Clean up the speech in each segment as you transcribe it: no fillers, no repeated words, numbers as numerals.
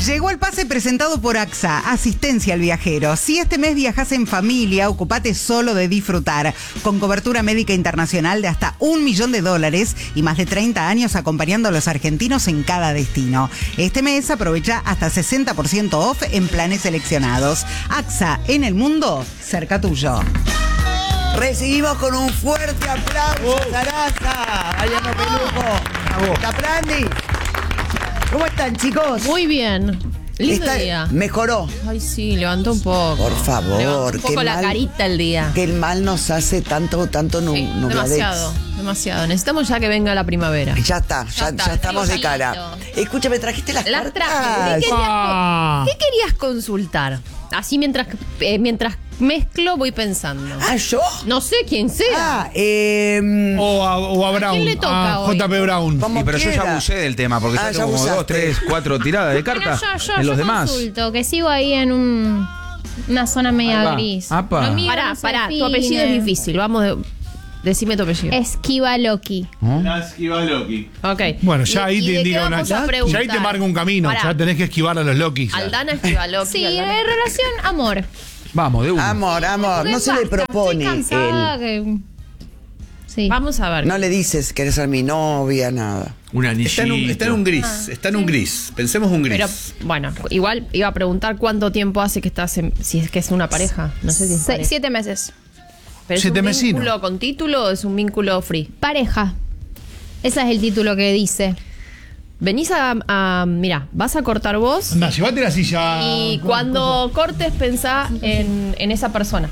Llegó el pase presentado por AXA, asistencia al viajero. Si este mes viajas en familia, ocupate solo de disfrutar. Con cobertura médica internacional de hasta $1 millón y más de 30 años acompañando a los argentinos en cada destino. Este mes aprovecha hasta 60% off en planes seleccionados. AXA, en el mundo, cerca tuyo. Recibimos con un fuerte aplauso a Sarasa, Mariano Pelujo, Caprandi. ¿Cómo están, chicos? Muy bien. Lindo día. Mejoró. Ay, sí, levantó un poco. Por favor. Levantó un poco la carita el día. Que el mal nos hace tanto Sí, demasiado. Necesitamos ya que venga la primavera. Ya estamos de cara. Escúchame, ¿trajiste las cartas? Traje. ¿Qué querías consultar? Así mientras mezclo voy pensando. ¿Yo? No sé quién sea. O a Brown. ¿Quién le toca hoy? JP Brown. Pero yo ya abusé del tema, porque ya tengo como 2, 3, 4 tiradas de cartas en los demás. Consulto, que sigo ahí en una zona media gris. Apa. Pará, tu apellido es difícil. Decime tu apellido. Esquivaloqui. Esquivaloqui. Ok. Bueno, ya ahí te indica una. Ya ahí te marca un camino. Pará. Ya tenés que esquivar a los Lokis. Aldana Esquivaloqui. Sí, relación amor. Vamos, de una. Amor. No se le propone Estoy cansada él. Sí. Vamos a ver. No le dices que eres mi novia, nada. Un anillito. Está en un gris. Está en un gris. Pensemos un gris. Pero, bueno, igual iba a preguntar cuánto tiempo hace que estás si es que es una pareja. No sé si es pareja. 7 meses. ¿Pero es un vínculo con título o es un vínculo free? Pareja. Ese es el título que dice. Venís mirá, vas a cortar vos. Anda, llevate la silla. Y cuando cortes, pensá en esa persona.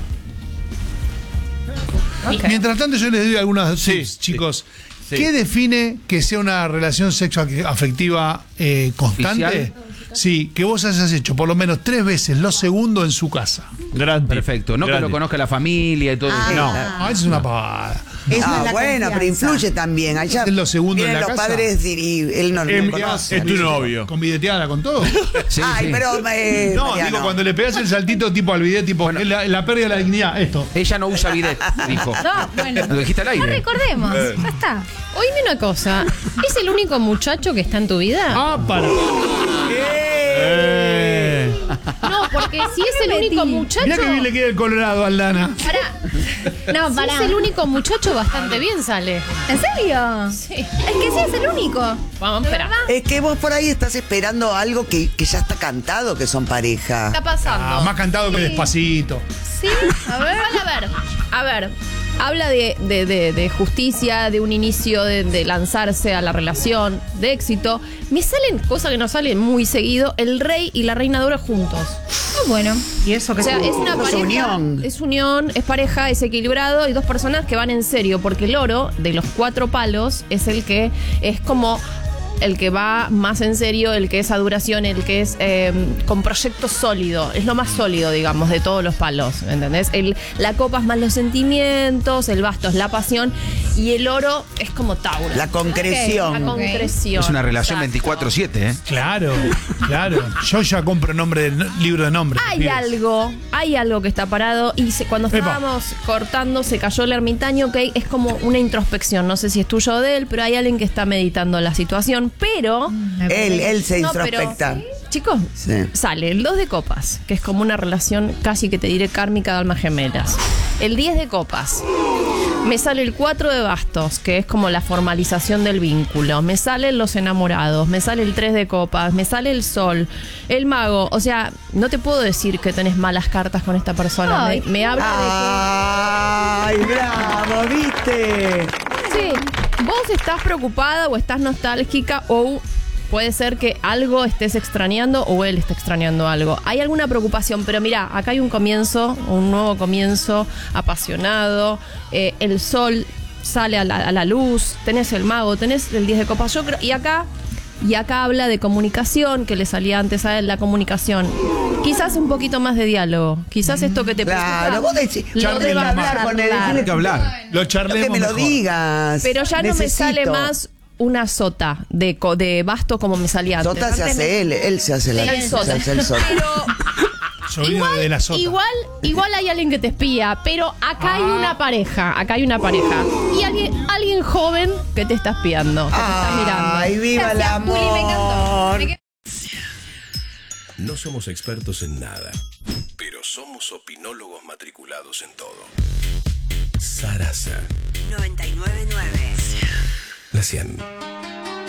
Okay. Mientras tanto, yo les doy algunas tips, chicos. Sí. ¿Qué define que sea una relación sexoafectiva constante? ¿Oficial? Sí, que vos hayas hecho por lo menos 3 veces lo segundo en su casa. Grande. Perfecto. No que lo conozca la familia y todo eso. No, eso es una pavada. Bueno, pero influye también. Allá Es lo segundo en vienen la los casa. padres y él no lo conoce. Es tu novio. ¿Con videteada con todo? Sí, Ay, sí. pero No, Mariano. digo, cuando le pegas el saltito tipo al video, tipo, la pérdida de la dignidad, esto. Ella no usa bidet, dijo. No, bueno. Lo dijiste al No aire. recordemos. Ya está. Oíme una cosa. ¿Es el único muchacho que está en tu vida? Para. No, porque si es el único muchacho. Mirá que bien le queda el Colorado al Lana. No, Si es el único muchacho, bastante bien sale. ¿En serio? Sí. Es que sí, es el único. Vamos, espera. Es que vos por ahí estás esperando algo que ya está cantado, que son pareja. Está pasando. Más cantado que Despacito. Sí, a ver. Habla de justicia, de un inicio, de lanzarse a la relación, de éxito. Me salen cosas que no salen muy seguido: el rey y la reina de oro juntos. Bueno. ¿Y eso que O sea, es una pareja. Es unión, es pareja, es equilibrado y dos personas que van en serio. Porque el oro, de los 4 palos, es el que es como el que va más en serio, el que es a duración, el que es con proyecto sólido. Es lo más sólido, digamos, de todos los palos, ¿entendés? La copa es más los sentimientos, el basto es la pasión y el oro es como Tauro. La concreción. La concreción. Es una relación Exacto. 24/7, ¿eh? Claro. Yo ya compro libro de nombres. Hay algo que está parado y cuando estábamos cortando se cayó el ermitaño, ok, es como una introspección, no sé si es tuyo o de él, pero hay alguien que está meditando la situación, pero... Él se No, pero, introspecta. chicos, Sí. sale el 2 de copas, que es como una relación casi que te diré kármica de almas gemelas. El 10 de copas. Me sale el 4 de bastos, que es como la formalización del vínculo. Me salen los enamorados, me sale el 3 de copas, me sale el sol, el mago. O sea, no te puedo decir que tenés malas cartas con esta persona. Ay. Me habla ¡Ay, bravo! ¿Viste? de que... Sí, vos estás preocupada o estás nostálgica o... Puede ser que algo estés extrañando o él está extrañando algo. Hay alguna preocupación, pero mira, acá hay un comienzo, un nuevo comienzo apasionado. El sol sale a la luz, tenés el mago, tenés el 10 de copas. Yo creo, y acá habla de comunicación, que le salía antes a él la comunicación. Quizás un poquito más de diálogo. Quizás esto que te Claro, vos decís, lo yo tengo que debas hablar con él. charlar. Hay que hablar. Lo Que charlemos me lo mejor. digas. Pero ya no me Necesito. sale más una sota de basto como me salía antes. Sota se Antes hace él se hace el se sota. hace el sota. Pero Sobrino de la Sota. igual hay alguien que te espía, pero acá hay una pareja, y alguien joven que te está espiando, que te está mirando. Ay, viva el Gracias, Juli, me encantó. amor. Me quedé- No somos expertos en nada, pero somos opinólogos matriculados en todo. Sarasa 999. La 100.